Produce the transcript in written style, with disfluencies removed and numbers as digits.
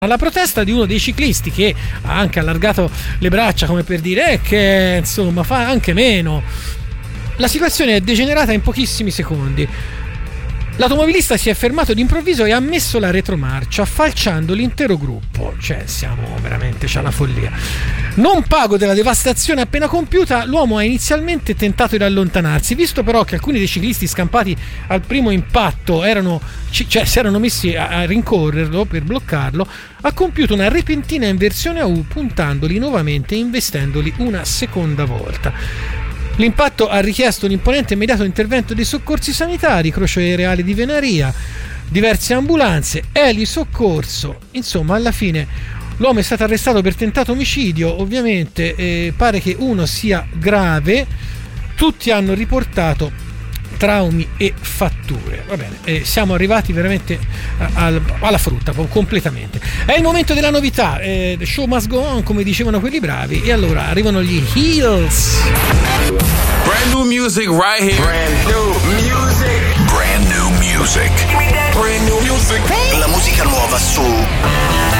alla protesta di uno dei ciclisti che ha anche allargato le braccia come per dire che insomma fa anche meno. La situazione è degenerata in pochissimi secondi. L'automobilista si è fermato d'improvviso e ha messo la retromarcia, falciando l'intero gruppo. Cioè, siamo veramente, c'è la follia. Non pago della devastazione appena compiuta, l'uomo ha inizialmente tentato di allontanarsi, visto però che alcuni dei ciclisti scampati al primo impatto si erano messi a rincorrerlo per bloccarlo, ha compiuto una repentina inversione a U, puntandoli nuovamente e investendoli una seconda volta. L'impatto ha richiesto un imponente e immediato intervento dei soccorsi sanitari, Croce Aereale di Venaria, diverse ambulanze, eli soccorso. Insomma, alla fine l'uomo è stato arrestato per tentato omicidio. Ovviamente pare che uno sia grave. Tutti hanno riportato traumi e fatture. Va bene, siamo arrivati veramente alla frutta, completamente. È il momento della novità. The show must go on, come dicevano quelli bravi. E allora arrivano gli Heels. Brand new music right here. Brand new music. Brand new music. Brand new music. La musica nuova su